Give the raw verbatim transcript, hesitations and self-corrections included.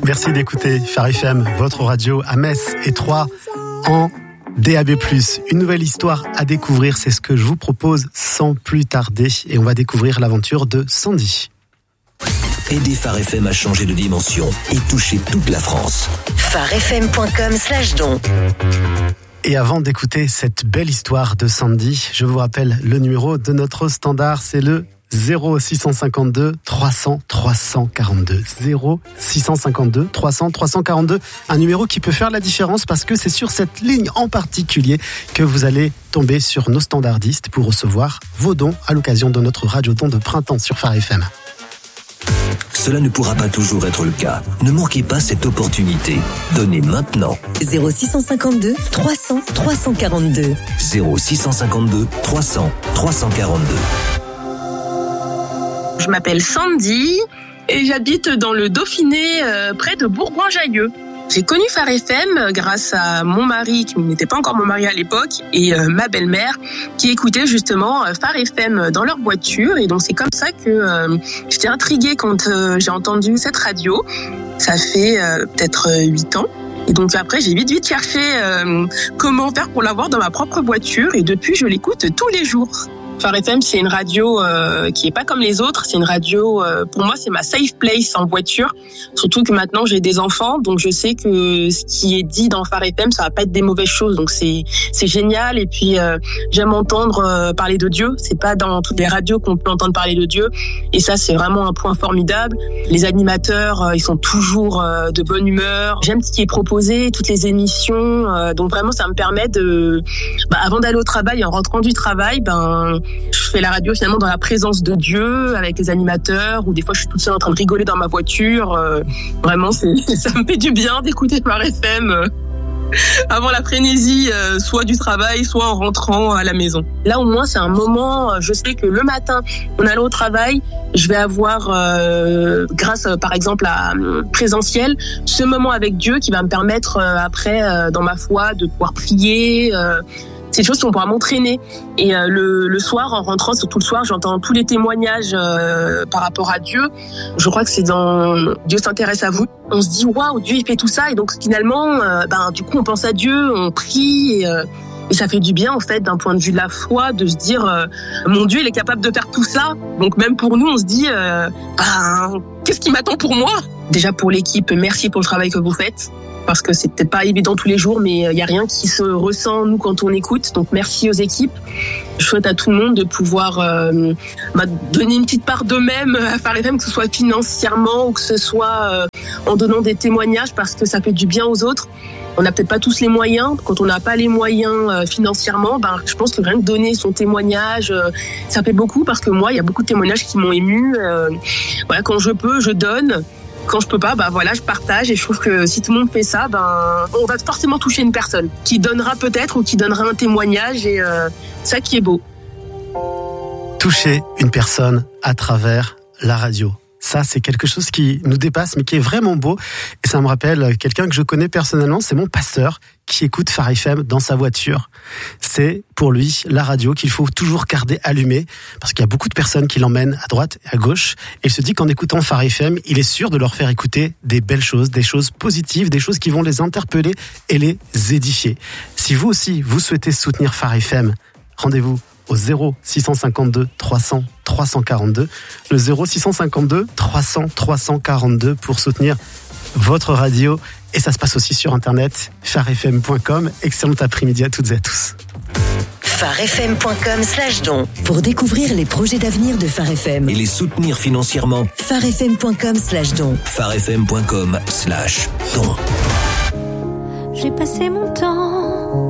Merci d'écouter Phare F M, votre radio à Metz et Troyes en D A B plus. Une nouvelle histoire à découvrir, c'est ce que je vous propose sans plus tarder. Et on va découvrir l'aventure de Sandy. Aidez Phare F M à changer de dimension et toucher toute la France. pharefm point com slash don. Et avant d'écouter cette belle histoire de Sandy, je vous rappelle le numéro de notre standard, c'est le zéro six cent cinquante-deux trois cents trois cent quarante-deux. zéro six cent cinquante-deux trois cents trois cent quarante-deux. Un numéro qui peut faire la différence parce que c'est sur cette ligne en particulier que vous allez tomber sur nos standardistes pour recevoir vos dons à l'occasion de notre radio-don de printemps sur Phare F M. Cela ne pourra pas toujours être le cas. Ne manquez pas cette opportunité. Donnez maintenant. zéro six cent cinquante-deux trois cents trois cent quarante-deux. zéro six cent cinquante-deux trois cents trois cent quarante-deux. Je m'appelle Sandy et j'habite dans le Dauphiné, euh, près de Bourgoin-Jallieu. J'ai connu Phare F M grâce à mon mari, qui n'était pas encore mon mari à l'époque, et euh, ma belle-mère, qui écoutait justement euh, Phare F M dans leur voiture. Et donc c'est comme ça que euh, j'étais intriguée quand euh, j'ai entendu cette radio. Ça fait euh, peut-être huit ans. Et donc après, j'ai vite vite cherché euh, comment faire pour l'avoir dans ma propre voiture. Et depuis, je l'écoute tous les jours. Phare F M, c'est une radio euh, qui est pas comme les autres. C'est une radio, euh, pour moi, c'est ma safe place en voiture. Surtout que maintenant, j'ai des enfants, donc je sais que ce qui est dit dans Phare F M, ça va pas être des mauvaises choses. Donc c'est c'est génial. Et puis euh, j'aime entendre euh, parler de Dieu. C'est pas dans toutes les radios qu'on peut entendre parler de Dieu. Et ça, c'est vraiment un point formidable. Les animateurs, euh, ils sont toujours euh, de bonne humeur. J'aime ce qui est proposé, toutes les émissions. Euh, donc vraiment, ça me permet de, bah, avant d'aller au travail, en rentrant du travail, ben je fais la radio finalement dans la présence de Dieu, avec les animateurs, ou des fois je suis toute seule en train de rigoler dans ma voiture. Euh, vraiment, c'est, ça me fait du bien d'écouter Phare F M euh, avant la frénésie, euh, soit du travail, soit en rentrant à la maison. Là au moins c'est un moment, je sais que le matin, en allant au travail, je vais avoir, euh, grâce euh, par exemple à euh, présentiel, ce moment avec Dieu qui va me permettre euh, après, euh, dans ma foi, de pouvoir prier. Euh, C'est des choses qui vont pouvoir m'entraîner. Et euh, le, le soir, en rentrant, surtout le soir, j'entends tous les témoignages euh, par rapport à Dieu. Je crois que c'est dans Dieu s'intéresse à vous. On se dit waouh, Dieu il fait tout ça. Et donc finalement, euh, ben du coup, on pense à Dieu, on prie. Et, euh, et ça fait du bien en fait, d'un point de vue de la foi, de se dire euh, mon Dieu, il est capable de faire tout ça. Donc même pour nous, on se dit euh, ben qu'est-ce qui m'attend pour moi ? Déjà pour l'équipe, merci pour le travail que vous faites. Parce que c'est peut-être pas évident tous les jours, mais il y a rien qui se ressent, nous, quand on écoute. Donc, merci aux équipes. Je souhaite à tout le monde de pouvoir euh, bah, donner une petite part d'eux-mêmes à Phare F M, que ce soit financièrement ou que ce soit euh, en donnant des témoignages, parce que ça fait du bien aux autres. On n'a peut-être pas tous les moyens. Quand on n'a pas les moyens euh, financièrement, ben, je pense que rien que donner son témoignage, euh, ça fait beaucoup, parce que moi, il y a beaucoup de témoignages qui m'ont ému. Euh, voilà, quand je peux, je donne. Quand je peux pas, bah voilà, je partage, et je trouve que si tout le monde fait ça, ben on va forcément toucher une personne qui donnera peut-être, ou qui donnera un témoignage, et euh, ça qui est beau. Toucher une personne à travers la radio. Ça, c'est quelque chose qui nous dépasse, mais qui est vraiment beau. Et ça me rappelle quelqu'un que je connais personnellement, c'est mon pasteur, qui écoute Phare F M dans sa voiture. C'est pour lui la radio qu'il faut toujours garder allumée, parce qu'il y a beaucoup de personnes qui l'emmènent à droite et à gauche. Et il se dit qu'en écoutant Phare F M, il est sûr de leur faire écouter des belles choses, des choses positives, des choses qui vont les interpeller et les édifier. Si vous aussi, vous souhaitez soutenir Phare F M, rendez-vous au zéro six cent cinquante-deux trois cents trois cent quarante-deux, le zéro six cent cinquante-deux trois cents trois cent quarante-deux pour soutenir votre radio. Et ça se passe aussi sur internet, pharefm point com. Excellent après-midi à toutes et à tous. pharefm point com slash don pour découvrir les projets d'avenir de Phare F M et les soutenir financièrement. pharefm point com slash don pharefm point com slash don. J'ai passé mon temps